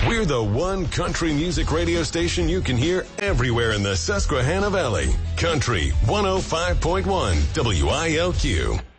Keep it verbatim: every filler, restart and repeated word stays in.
We're the one country music radio station you can hear everywhere in the Susquehanna Valley. Country one oh five point one W I L Q.